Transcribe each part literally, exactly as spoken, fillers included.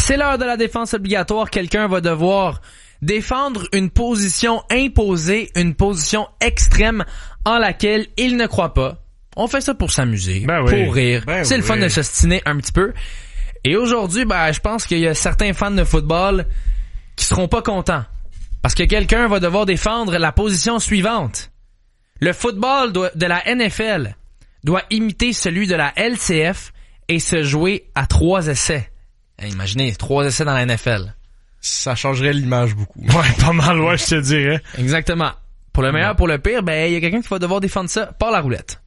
C'est l'heure de la défense obligatoire. Quelqu'un va devoir défendre une position imposée, une position extrême en laquelle il ne croit pas. On fait ça pour s'amuser, ben oui. pour rire. Ben c'est oui. le fun de s'ostiner un petit peu. Et aujourd'hui, ben, je pense qu'il y a certains fans de football qui seront pas contents. Parce que quelqu'un va devoir défendre la position suivante. Le football doit, de la N F L doit imiter celui de la L C F et se jouer à trois essais. Imaginez, trois essais dans la N F L. Ça changerait l'image beaucoup. Ouais, pas mal, ouais, je te dirais. Exactement. Pour le meilleur, pour le pire, ben, il y a quelqu'un qui va devoir défendre ça par la roulette.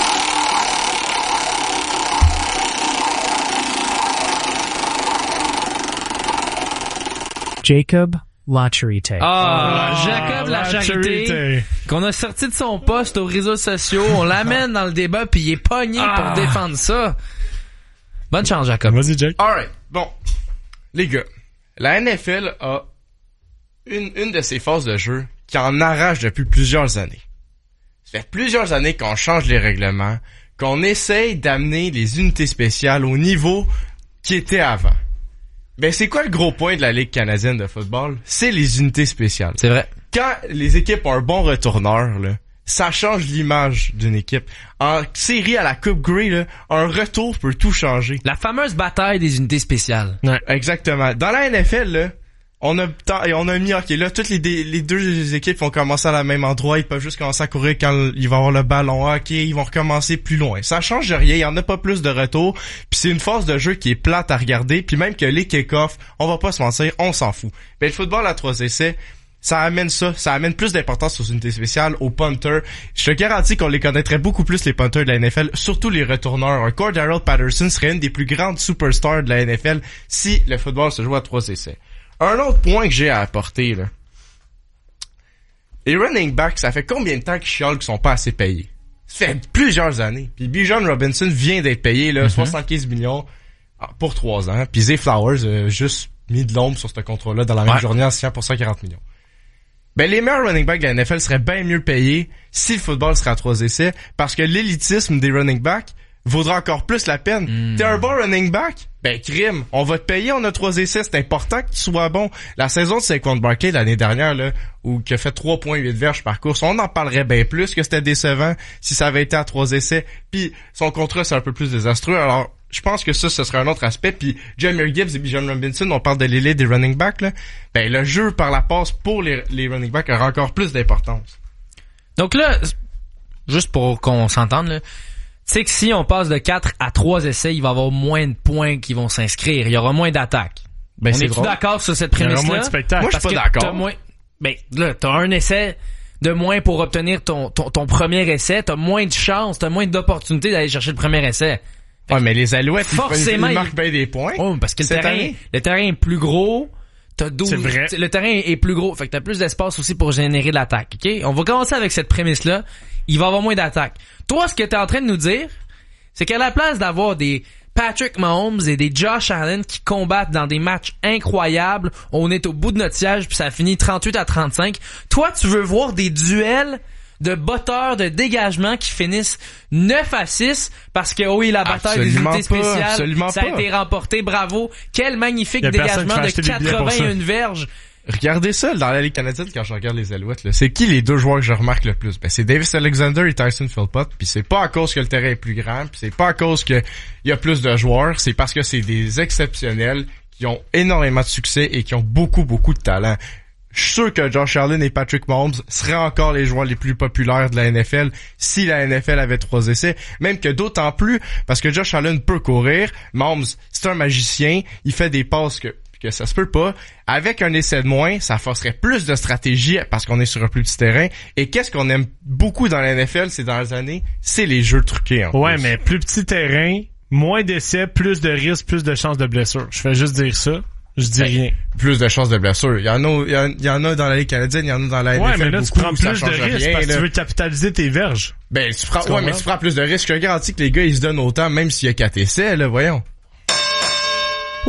Jacob Lachorite. Ah, Ah, Jacob la Lachorite. charité, qu'on a sorti de son poste aux réseaux sociaux, on l'amène dans le débat puis il est pogné Ah. pour défendre ça. Bonne chance, Jacob. Vas-y, Jake. Alright, bon. Les gars, la N F L a une, une de ses phases de jeu qui en arrache depuis plusieurs années. Ça fait plusieurs années qu'on change les règlements, qu'on essaye d'amener les unités spéciales au niveau qui était avant. Ben, c'est quoi le gros point de la Ligue canadienne de football? C'est les unités spéciales. C'est vrai. Quand les équipes ont un bon retourneur, là, ça change l'image d'une équipe. En série à la Coupe Grey, là, un retour peut tout changer. La fameuse bataille des unités spéciales. Ouais. Exactement. Dans la N F L, là, on a on a mis, ok, là, toutes les, les deux équipes vont commencer à la même endroit, ils peuvent juste commencer à courir quand ils vont avoir le ballon, ok, ils vont recommencer plus loin. Ça change rien, il y en a pas plus de retour, puis c'est une phase de jeu qui est plate à regarder, puis même que les kick-offs, on va pas se mentir, on s'en fout. Ben, le football à trois essais, ça amène ça, ça amène plus d'importance aux unités spéciales, aux punters. Je te garantis qu'on les connaîtrait beaucoup plus, les punters de la N F L, surtout les retourneurs. Un Cordarrelle Patterson serait une des plus grandes superstars de la N F L si le football se joue à trois essais. Un autre point que j'ai à apporter, là. Les running backs, ça fait combien de temps qu'ils chiolent qu'ils sont pas assez payés? Ça fait plusieurs années. Puis Bijan Robinson vient d'être payé, là, mm-hmm. soixante-quinze millions pour trois ans. Puis Zay Flowers a juste mis de l'ombre sur ce contrat-là dans la même ouais. journée en signant pour cent quarante millions. Ben, les meilleurs running backs de la N F L seraient bien mieux payés si le football serait à trois essais, parce que l'élitisme des running backs vaudra encore plus la peine. Mm. T'es un bon running back? Ben, crime. On va te payer, on a trois essais, c'est important que tu sois bon. La saison de Saquon Barkley l'année dernière, là, où qui a fait trois virgule huit verges par course, on en parlerait bien plus que c'était décevant si ça avait été à trois essais. Puis son contrat, c'est un peu plus désastreux. Alors, je pense que ça, ce serait un autre aspect. Puis Jahmyr Gibbs et Bijan Robinson, on parle de l'élite des running backs, là. Ben, le jeu par la passe pour les, les running backs aura encore plus d'importance. Donc là, juste pour qu'on s'entende, là, tu sais que si on passe de quatre à trois essais, il va y avoir moins de points qui vont s'inscrire. Il y aura moins d'attaques. Ben, on c'est est-tu d'accord sur cette Il y aura prémisse-là? moins de spectacle. Moi, je suis pas Parce que d'accord. t'as moins... Ben, là, t'as un essai de moins pour obtenir ton, ton, ton premier essai. T'as moins de chances, t'as moins d'opportunités d'aller chercher le premier essai. Ouais, mais les Alouettes, forcément, ils, ils marquent bien des points. Oh, parce que le Cette terrain, année. le terrain est plus gros. T'as douze, C'est vrai. Le terrain est plus gros. Fait que t'as plus d'espace aussi pour générer de l'attaque. OK? On va commencer avec cette prémisse-là. Il va y avoir moins d'attaques. Toi, ce que t'es en train de nous dire, c'est qu'à la place d'avoir des Patrick Mahomes et des Josh Allen qui combattent dans des matchs incroyables, on est au bout de notre siège puis ça finit trente-huit à trente-cinq. Toi, tu veux voir des duels de botteurs de dégagement qui finissent neuf à six parce que oui, la bataille Absolument des unités pas, spéciales, absolument ça a pas. été remporté, bravo. Quel magnifique Y a personne dégagement qui de va acheter des billets pour ça. quatre-vingt-et-un verges. Regardez ça dans la Ligue canadienne quand je regarde les Alouettes, là. C'est qui les deux joueurs que je remarque le plus? Ben, c'est Davis Alexander et Tyson Philpott, puis c'est pas à cause que le terrain est plus grand, puis c'est pas à cause que il y a plus de joueurs, c'est parce que c'est des exceptionnels qui ont énormément de succès et qui ont beaucoup, beaucoup de talent. Je suis sûr que Josh Allen et Patrick Mahomes seraient encore les joueurs les plus populaires de la N F L si la N F L avait trois essais. Même que d'autant plus, parce que Josh Allen peut courir, Mahomes, c'est un magicien, il fait des passes que que ça se peut pas. Avec un essai de moins, ça forcerait plus de stratégie parce qu'on est sur un plus petit terrain. Et qu'est-ce qu'on aime beaucoup dans la N F L ces dernières années? C'est les jeux truqués, en Ouais, plus. mais plus petit terrain, moins d'essais, plus de risques, plus de chances de blessure. Je fais juste dire ça. Je dis Ben, rien. Plus de chances de blessure. Il y en a, il y en, il y en a dans la Ligue canadienne, il y en a dans la N F L. Ouais, mais là, tu beaucoup, prends ça plus de change risques rien, parce que là. tu veux capitaliser tes verges. Ben, tu prends, Tu ouais, comprends? mais tu prends plus de risques. Je te garantis que les gars, ils se donnent autant, même s'il y a quatre essais, là, voyons. Ouh,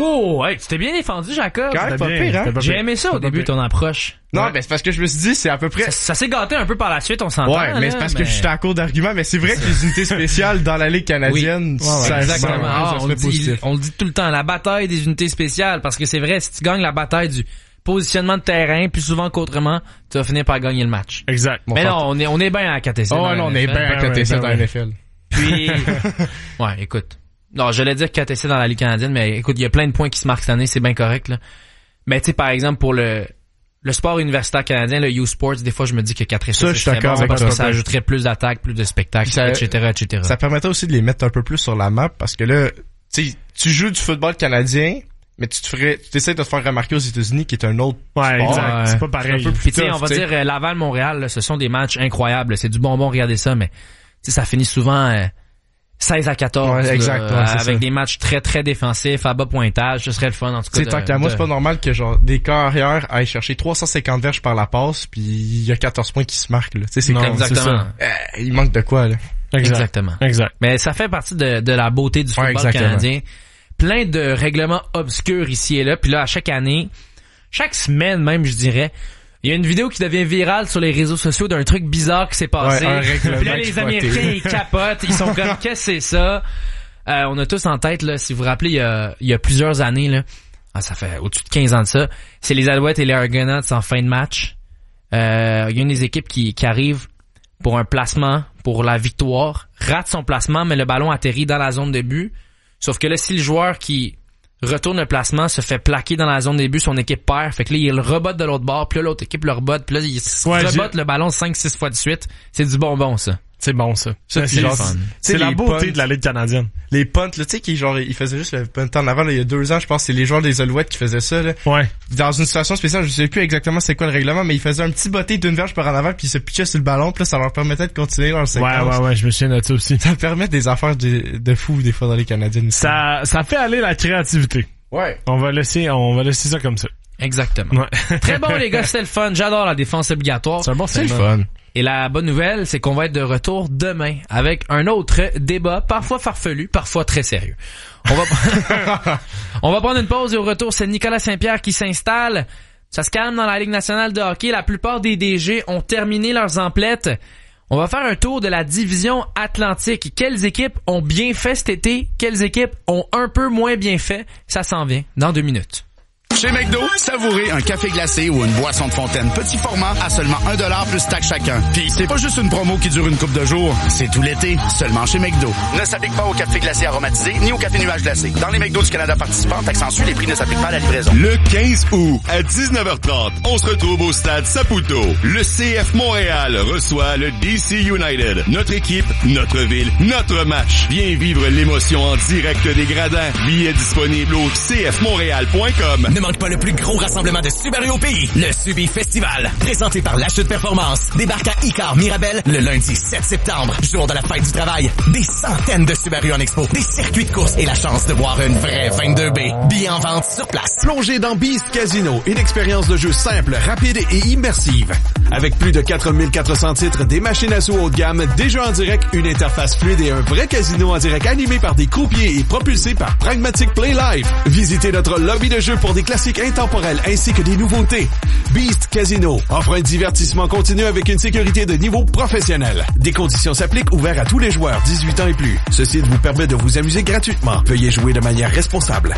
Oh, hey, tu t'es bien défendu, Jacob. Quand même C'était pas bien, pire, hein? c'était pas J'ai pire. aimé ça au C'était pas début, pire. ton approche. Non, Ouais. ben c'est parce que je me suis dit, c'est à peu près... Ça, ça s'est gâté un peu par la suite, on s'entend. Ouais, mais là, c'est parce que mais- je suis à court d'arguments, mais c'est vrai que les unités spéciales dans la Ligue canadienne, Oui. ça, Exactement. ça, Ah, ça on, serait le dit, positif. on le dit tout le temps, la bataille des unités spéciales, parce que c'est vrai, si tu gagnes la bataille du positionnement de terrain, plus souvent qu'autrement, tu vas finir par gagner le match. Exact. Mais non, on est, on est bien à K T C. Oh dans non, on la est N F L. bien à Ben côté ça ouais, dans ben la N F L. Puis, ouais, écoute. Non, j'allais dire K T C dans la Ligue canadienne, mais écoute, il y a plein de points qui se marquent cette année, c'est bien correct, là. Mais tu sais, par exemple, pour le, le sport universitaire canadien, le U-Sports, des fois, je me dis que K T C, Ça, je suis serait d'accord bon avec parce toi. que ça ajouterait plus d'attaques, plus de spectacles, Puis ça- et cetera, et cetera. Ça permettrait aussi de les mettre un peu plus sur la map parce que là, tu sais, tu joues du football canadien, mais tu te ferais, tu t'essaies de te faire remarquer aux États-Unis qui est un autre Ouais, sport. exact. Ouais. C'est pas pareil. C'est un peu Puis tu sais, tough, on va tu sais. dire euh, Laval-Montréal, là, ce sont des matchs incroyables. C'est du bonbon, regardez ça, mais tu sais, ça finit souvent euh, seize à quatorze. Ouais, exact, là, ouais, c'est avec ça. des matchs très très défensifs, à bas pointage. Ce serait le fun en tout cas. Tu sais, de- tant qu'à moi, de- c'est pas normal que genre des carrières aillent chercher trois cent cinquante verges par la passe, puis il y a quatorze points qui se marquent là. Tu sais, c'est Non, comme c'est Exactement. ça. euh, il manque de quoi là. Exact. Exactement. Exact. Mais ça fait partie de, de la beauté du Ouais, football exactement. canadien. Plein de règlements obscurs ici et là. Puis là, à chaque année, chaque semaine même, je dirais, il y a une vidéo qui devient virale sur les réseaux sociaux d'un truc bizarre qui s'est passé. Ouais, un règlement Puis là, les exploité. Américains, ils capotent. Ils sont comme, qu'est-ce que c'est ça? Euh, on a tous en tête, là, si vous vous rappelez, il y a, il y a plusieurs années, là, ah, ça fait au-dessus de quinze ans de ça, c'est les Alouettes et les Argonauts en fin de match. Euh, il y a une des équipes qui, qui arrive pour un placement, pour la victoire, rate son placement, mais le ballon atterrit dans la zone de but. Sauf que là, si le joueur qui retourne le placement se fait plaquer dans la zone de but, son équipe perd. Fait que là, il le rebotte de l'autre bord, puis là, l'autre équipe le rebotte, puis là, il Ouais, rebotte j'ai- le ballon cinq six fois de suite. C'est du bonbon, ça. C'est bon, ça. Ça, Mais puis c'est genre, c'est- tu sais, c'est la les beauté punts. de la Ligue canadienne. Les punts, là, tu sais, qui genre, ils faisaient juste le punt en avant, là, il y a deux ans, je pense, c'est les joueurs des Alouettes qui faisaient ça, là. Ouais. Dans une situation spéciale, je sais plus exactement c'est quoi le règlement, mais ils faisaient un petit botté d'une verge par en avant, puis ils se pitchaient sur le ballon, puis là, ça leur permettait de continuer leur Ouais, séquence. ouais, ouais, je me souviens de ça aussi. Ça permet des affaires de, de fou, des fois, dans les Canadiennes. aussi. Ça, ça fait aller la créativité. Ouais. On va laisser, on va laisser ça comme ça. Exactement. Ouais. Très bon, les gars, c'était le fun. J'adore la défense obligatoire. C'est un bon C'est le segment. fun. Et la bonne nouvelle, c'est qu'on va être de retour demain avec un autre débat, parfois farfelu, parfois très sérieux. On va, on va prendre une pause et au retour, c'est Nicolas Saint-Pierre qui s'installe. Ça se calme dans la Ligue nationale de hockey. La plupart des D G ont terminé leurs emplettes. On va faire un tour de la division Atlantique. Quelles équipes ont bien fait cet été? Quelles équipes ont un peu moins bien fait? Ça s'en vient dans deux minutes. Chez McDo, savourez un café glacé ou une boisson de fontaine petit format à seulement un dollar plus taxe chacun. Puis c'est pas juste une promo qui dure une couple de jours, c'est tout l'été, seulement chez McDo. Ne s'applique pas au café glacé aromatisé ni au café nuage glacé. Dans les McDo du Canada participants, taxe en sus, les prix ne s'appliquent pas à la livraison. Le quinze août, à dix-neuf heures trente, on se retrouve au stade Saputo. Le C F Montréal reçoit le D C United. Notre équipe, notre ville, notre match. Viens vivre l'émotion en direct des gradins. Billets disponibles au c f montréal point com. Ne manque pas le plus gros rassemblement de Subaru au pays, le Subi Festival. Présenté par La Chute Performance. Débarque à Icar Mirabel le lundi sept septembre, jour de la fête du travail. Des centaines de Subaru en expo, des circuits de course et la chance de voir une vraie vingt-deux B. Billets en vente sur place. Plongez dans Beast Casino, une expérience de jeu simple, rapide et immersive. Avec plus de quatre mille quatre cents titres, des machines à sous haut de gamme, des jeux en direct, une interface fluide et un vrai casino en direct animé par des croupiers et propulsé par Pragmatic Play Live. Visitez notre lobby de jeu pour des classiques intemporels ainsi que des nouveautés. Beast Casino offre un divertissement continu avec une sécurité de niveau professionnel. Des conditions s'appliquent, ouverts à tous les joueurs dix-huit ans et plus. Ce site vous permet de vous amuser gratuitement. Veuillez jouer de manière responsable.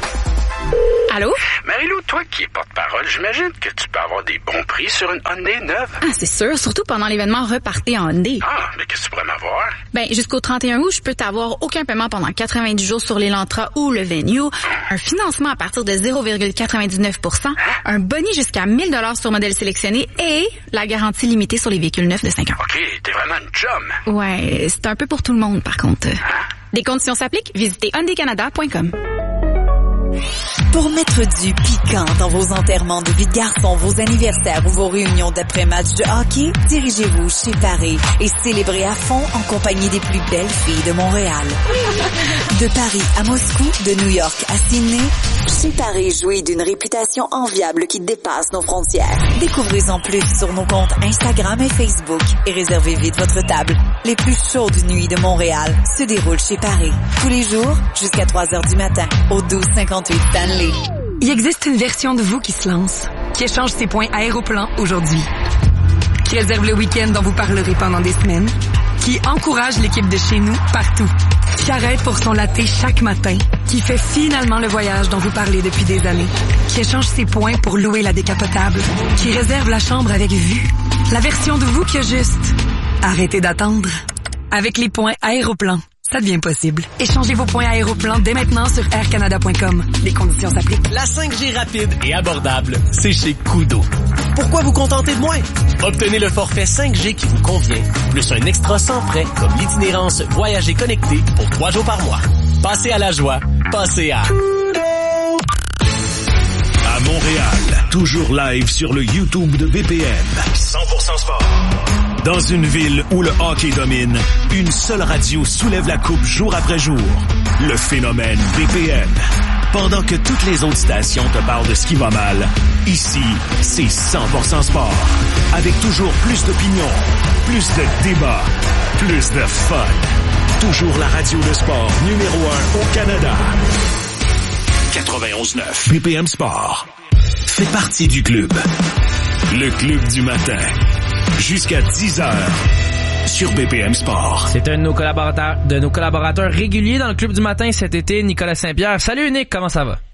Allô? Marie-Lou, toi qui es porte-parole, j'imagine que tu peux avoir des bons prix sur une Hyundai neuve. Ah, c'est sûr, surtout pendant l'événement Repartez en Hyundai. Ah, mais qu'est-ce que tu pourrais m'avoir? Ben, jusqu'au trente et un août, je peux t'avoir aucun paiement pendant quatre-vingt-dix jours sur l'Elantra ou le Venue, un financement à partir de zéro virgule quatre-vingt-dix-neuf pour cent, un boni jusqu'à mille dollars sur modèle sélectionné et la garantie limitée sur les véhicules neufs de cinq ans. OK, t'es vraiment une chum. Ouais, c'est un peu pour tout le monde, par contre. Des conditions s'appliquent, visitez hyundai canada point com. Pour mettre du piquant dans vos enterrements de vie de garçon, vos anniversaires ou vos réunions d'après-match de hockey, dirigez-vous chez Paris et célébrez à fond en compagnie des plus belles filles de Montréal. De Paris à Moscou, de New York à Sydney, Chez Paris, jouit d'une réputation enviable qui dépasse nos frontières. Découvrez-en plus sur nos comptes Instagram et Facebook et réservez vite votre table. Les plus chaudes nuits de Montréal se déroulent chez Paris. Tous les jours, jusqu'à trois heures du matin, au douze cinquante-huit Stanley. Il existe une version de vous qui se lance, qui échange ses points Aéroplan aujourd'hui, qui réserve le week-end dont vous parlerez pendant des semaines, qui encourage l'équipe de chez nous partout, qui arrête pour son latte chaque matin, qui fait finalement le voyage dont vous parlez depuis des années, qui échange ses points pour louer la décapotable, qui réserve la chambre avec vue. La version de vous qui a juste arrêtez d'attendre. Avec les points Aéroplan, ça devient possible. Échangez vos points Aéroplan dès maintenant sur air canada point com. Les conditions s'appliquent. La cinq G rapide et abordable, c'est chez Koodo. Pourquoi vous contenter de moins? Obtenez le forfait cinq G qui vous convient, plus un extra sans frais comme l'itinérance Voyager connecté pour trois jours par mois. Passez à la joie, passez à... À Montréal, toujours live sur le YouTube de B P M. cent pour cent sport. Dans une ville où le hockey domine, une seule radio soulève la coupe jour après jour. Le phénomène B P M. Pendant que toutes les autres stations te parlent de ce qui va mal, ici, c'est cent pour cent sport. Avec toujours plus d'opinions, plus de débats, plus de fun. Toujours la radio de sport numéro un au Canada. quatre-vingt-onze neuf B P M Sport fait partie du club. Le club du matin. Jusqu'à dix heures sur B P M Sport. C'est un de nos collaborateurs, de nos collaborateurs réguliers dans le club du matin cet été, Nicolas Saint-Pierre. Salut Nick, comment ça va?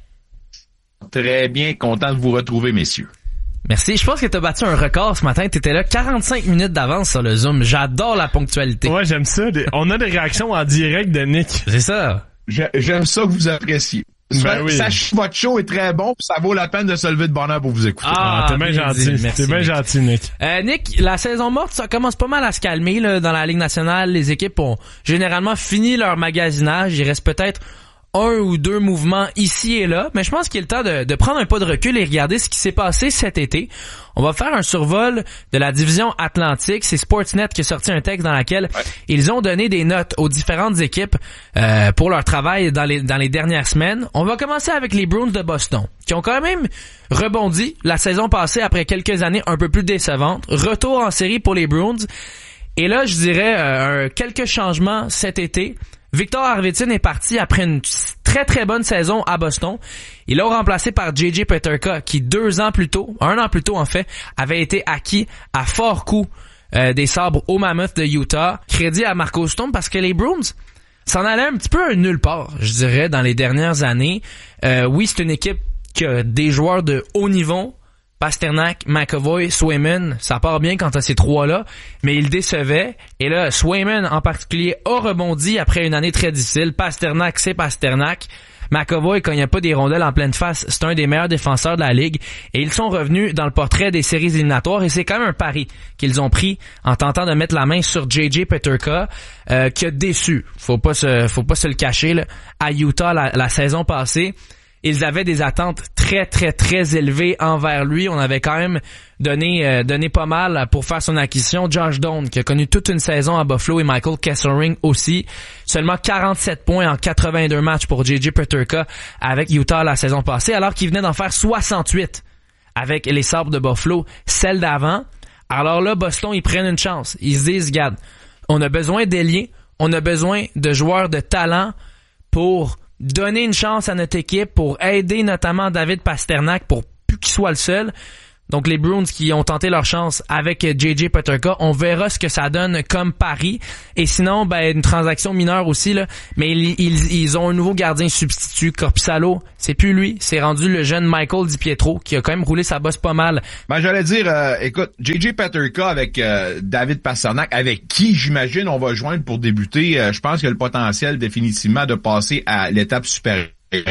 Très bien, content de vous retrouver, messieurs. Merci. Je pense que t'as battu un record ce matin. T'étais là quarante-cinq minutes d'avance sur le Zoom. J'adore la ponctualité. Ouais, j'aime ça. On a des réactions en direct de Nick. C'est ça. J'aime ça que vous appréciez. Ben oui. Sache, votre show est très bon, puis ça vaut la peine de se lever de bonne heure pour vous écouter. Ah, ah t'es bien gentil. Dit, t'es bien gentil, Nick. Euh, Nick, la saison morte, ça commence pas mal à se calmer là, dans la Ligue nationale. Les équipes ont généralement fini leur magasinage. Il reste peut-être un ou deux mouvements ici et là, mais je pense qu'il est le temps de, de prendre un pas de recul et regarder ce qui s'est passé cet été. On va faire un survol de la division Atlantique. C'est Sportsnet qui a sorti un texte dans lequel ouais. ils ont donné des notes aux différentes équipes euh, pour leur travail dans les dans les dernières semaines. On va commencer avec les Bruins de Boston, qui ont quand même rebondi la saison passée après quelques années un peu plus décevantes. Retour en série pour les Bruins. Et là, je dirais euh, quelques changements cet été. Victor Arvidsson est parti après une très très bonne saison à Boston. Il l'a remplacé par J J Peterka, qui deux ans plus tôt, un an plus tôt en fait, avait été acquis à fort coût euh, des Sabres au Mammoth de Utah. Crédit à Marco Sturm parce que les Bruins s'en allaient un petit peu à nulle part, je dirais, dans les dernières années. Euh, oui, c'est une équipe qui a des joueurs de haut niveau. Pasternak, McAvoy, Swayman, ça part bien quand t'as ces trois-là, mais ils décevaient. Et là, Swayman en particulier a rebondi après une année très difficile. Pasternak, c'est Pasternak. McAvoy, quand il n'y a pas des rondelles en pleine face, c'est un des meilleurs défenseurs de la Ligue. Et ils sont revenus dans le portrait des séries éliminatoires. Et c'est quand même un pari qu'ils ont pris en tentant de mettre la main sur J J Peterka, euh, qui a déçu. Faut pas se, faut pas se le cacher, là. À Utah, la, la saison passée, ils avaient des attentes très, très, très élevées envers lui. On avait quand même donné euh, donné pas mal pour faire son acquisition. Josh Doan, qui a connu toute une saison à Buffalo, et Michael Kesselring aussi. Seulement quarante-sept points en quatre-vingt-deux matchs pour J J Peterka avec Utah la saison passée, alors qu'il venait d'en faire soixante-huit avec les Sabres de Buffalo, celle d'avant. Alors là, Boston, ils prennent une chance. Ils se disent, regarde, on a besoin d'ailiers, on a besoin de joueurs de talent pour donner une chance à notre équipe, pour aider notamment David Pasternak pour plus qu'il soit le seul. Donc les Bruins qui ont tenté leur chance avec J J Peterka, on verra ce que ça donne comme pari. Et sinon, ben une transaction mineure aussi là, mais ils, ils, ils ont un nouveau gardien substitut, Korpisalo. C'est plus lui, c'est rendu le jeune Michael DiPietro qui a quand même roulé sa bosse pas mal. Ben j'allais dire, euh, écoute, J J Peterka avec euh, David Pasternak, avec qui j'imagine on va joindre pour débuter. Euh, je pense qu'il y a le potentiel définitivement de passer à l'étape supérieure.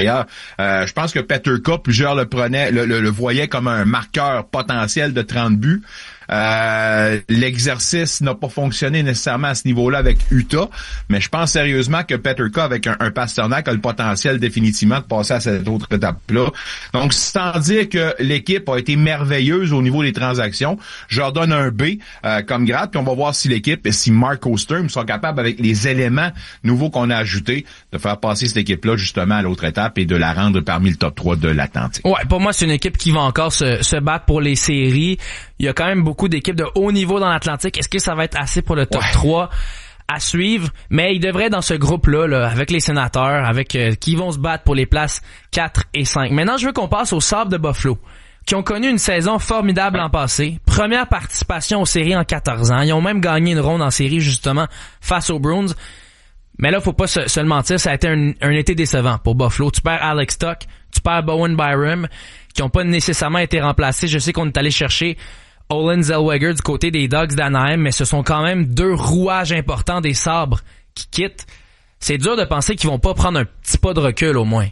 Euh, je pense que Peterka, plusieurs le prenaient, le, le, le voyaient comme un marqueur potentiel de trente buts. Euh, l'exercice n'a pas fonctionné nécessairement à ce niveau-là avec Utah, mais je pense sérieusement que Peterka avec un, un Pasternak a le potentiel définitivement de passer à cette autre étape-là. Donc, sans dire que l'équipe a été merveilleuse au niveau des transactions, je leur donne un B euh, comme grade, puis on va voir si l'équipe, si Mark Osterm sont capables, avec les éléments nouveaux qu'on a ajoutés, de faire passer cette équipe-là justement à l'autre étape et de la rendre parmi le top trois de l'Atlantique. Ouais, pour moi, c'est une équipe qui va encore se, se battre pour les séries. Il y a quand même beaucoup d'équipes de haut niveau dans l'Atlantique. Est-ce que ça va être assez pour le top ouais. trois à suivre? Mais ils devraient dans ce groupe-là, là, avec les Sénateurs, avec euh, qui vont se battre pour les places quatre et cinq. Maintenant, je veux qu'on passe aux Sabres de Buffalo, qui ont connu une saison formidable l'an passé. Première participation aux séries en quatorze ans. Ils ont même gagné une ronde en série, justement, face aux Bruins. Mais là, faut pas se, se le mentir, ça a été un, un été décevant pour Buffalo. Tu perds Alex Tuch, tu perds Bowen Byram, qui ont pas nécessairement été remplacés. Je sais qu'on est allé chercher Olen Zellweger du côté des Ducks d'Anaheim, mais ce sont quand même deux rouages importants des Sabres qui quittent. C'est dur de penser qu'ils vont pas prendre un petit pas de recul, au moins.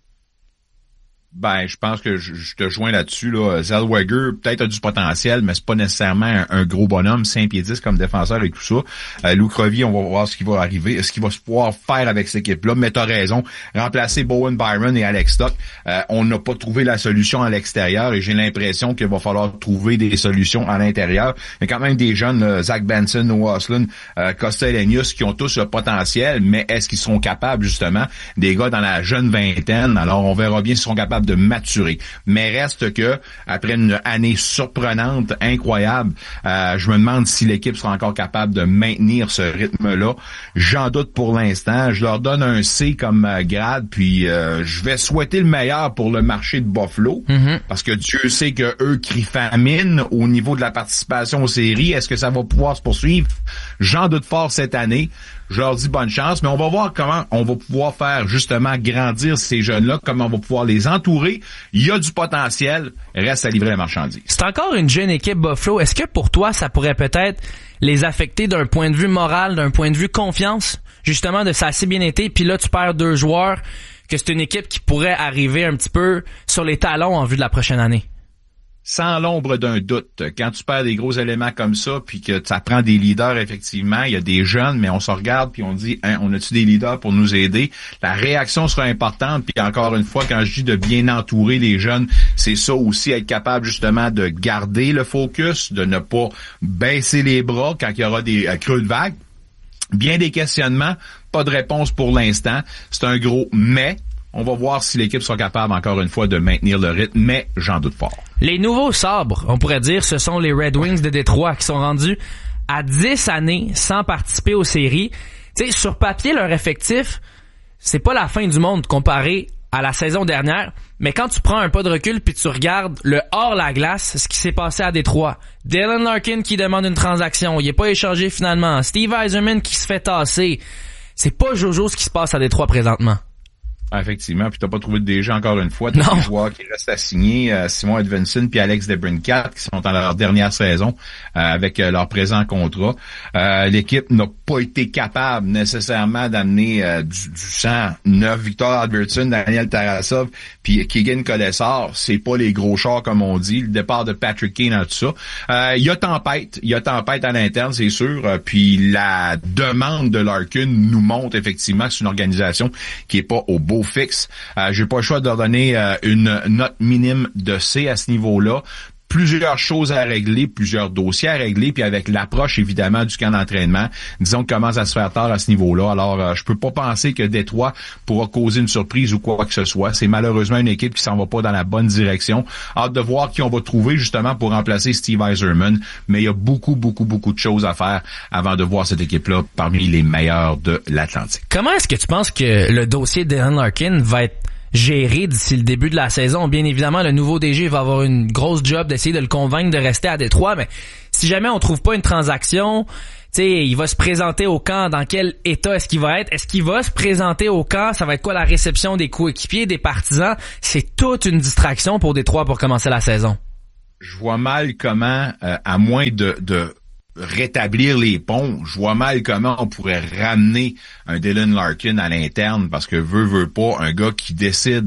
Ben, je pense que je, je te joins là-dessus, là. Zellweger, peut-être a du potentiel, mais c'est pas nécessairement un, un gros bonhomme, cinq pieds dix comme défenseur et tout ça. Euh, Lou Crovi, on va voir ce qui va arriver, ce qu'il va se pouvoir faire avec cette équipe-là. Mais t'as raison, remplacer Bowen Byron et Alex Tuch, euh, on n'a pas trouvé la solution à l'extérieur et j'ai l'impression qu'il va falloir trouver des solutions à l'intérieur. Il y a quand même des jeunes, là, Zach Benson, Noah Ostlund, euh, Kostelenius, qui ont tous le potentiel, mais est-ce qu'ils seront capables, justement, des gars dans la jeune vingtaine? Alors, on verra bien s'ils seront capables de maturer. Mais reste que, après une année surprenante, incroyable, euh, je me demande si l'équipe sera encore capable de maintenir ce rythme-là. J'en doute pour l'instant. Je leur donne un C comme euh, grade, puis euh, je vais souhaiter le meilleur pour le marché de Buffalo, mm-hmm. parce que Dieu sait que eux crient famine au niveau de la participation aux séries. Est-ce que ça va pouvoir se poursuivre? J'en doute fort cette année. Je leur dis bonne chance, mais on va voir comment on va pouvoir faire justement grandir ces jeunes-là, comment on va pouvoir les entourer. Il y a du potentiel, reste à livrer la marchandise. C'est encore une jeune équipe Buffalo. Est-ce que pour toi, ça pourrait peut-être les affecter d'un point de vue moral, d'un point de vue confiance, justement de ça a assez bien été, puis là tu perds deux joueurs, que c'est une équipe qui pourrait arriver un petit peu sur les talons en vue de la prochaine année? Sans l'ombre d'un doute, quand tu perds des gros éléments comme ça, puis que ça prend des leaders, effectivement, il y a des jeunes, mais on se regarde puis on dit, hein, on a-tu des leaders pour nous aider? La réaction sera importante, puis encore une fois, quand je dis de bien entourer les jeunes, c'est ça aussi, être capable justement de garder le focus, de ne pas baisser les bras quand il y aura des euh, creux de vague. Bien des questionnements, pas de réponse pour l'instant. C'est un gros mais. On va voir si l'équipe sera capable, encore une fois, de maintenir le rythme, mais j'en doute fort. Les nouveaux sabres, on pourrait dire, ce sont les Red Wings de Détroit qui sont rendus à dix années sans participer aux séries. Tu sais, sur papier, leur effectif, c'est pas la fin du monde comparé à la saison dernière, mais quand tu prends un pas de recul puis tu regardes le hors la glace, ce qui s'est passé à Détroit. Dylan Larkin qui demande une transaction, il est pas échangé finalement. Steve Yzerman qui se fait tasser. C'est pas Jojo ce qui se passe à Détroit présentement. Ah, effectivement, puis t'as pas trouvé de D G encore une fois. T'as des joueurs qui restent à signer, euh, Simon Edvinsson puis Alex DeBrincat, qui sont dans leur dernière saison euh, avec euh, leur présent contrat. Euh, l'équipe n'a pas été capable nécessairement d'amener euh, du, du sang. Neuf, Victor Albertson, Daniel Tarasov, puis Keegan Kolesar. C'est pas les gros chars comme on dit. Le départ de Patrick Kane, tout ça. Euh, il y a tempête, il y a tempête à l'interne, c'est sûr. Euh, puis la demande de Larkin nous montre effectivement que c'est une organisation qui est pas au beau fixe. Euh, j'ai pas le choix de leur donner euh, une note minime de C à ce niveau-là. Plusieurs choses à régler, plusieurs dossiers à régler, puis avec l'approche, évidemment, du camp d'entraînement, disons que commence à se faire tard à ce niveau-là. Alors, euh, je peux pas penser que Détroit pourra causer une surprise ou quoi que ce soit. C'est malheureusement une équipe qui s'en va pas dans la bonne direction. Hâte de voir qui on va trouver, justement, pour remplacer Steve Yzerman. Mais il y a beaucoup, beaucoup, beaucoup de choses à faire avant de voir cette équipe-là parmi les meilleures de l'Atlantique. Comment est-ce que tu penses que le dossier de Dylan Larkin va être géré d'ici le début de la saison? Bien évidemment, le nouveau D G va avoir une grosse job d'essayer de le convaincre de rester à Détroit, mais si jamais on trouve pas une transaction, tu sais, il va se présenter au camp. Dans quel état est-ce qu'il va être? Est-ce qu'il va se présenter au camp? Ça va être quoi la réception des coéquipiers, des partisans? C'est toute une distraction pour Détroit pour commencer la saison. Je vois mal comment, euh, à moins de... de rétablir les ponts, je vois mal comment on pourrait ramener un Dylan Larkin à l'interne, parce que veut, veut pas, un gars qui décide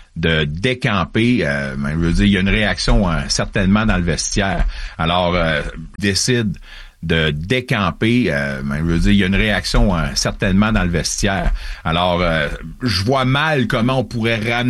de décamper, euh, ben, je veux dire, il y a une réaction euh, certainement dans le vestiaire. Alors, euh, décide de décamper, euh, ben, je veux dire, il y a une réaction euh, certainement dans le vestiaire. Alors, euh, je vois mal comment on pourrait ramener